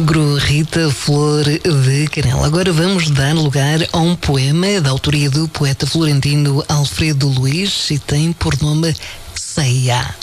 Rita Flor de Canela. Agora vamos dar lugar a um poema da autoria do poeta florentino Alfredo Luiz e tem por nome Ceia.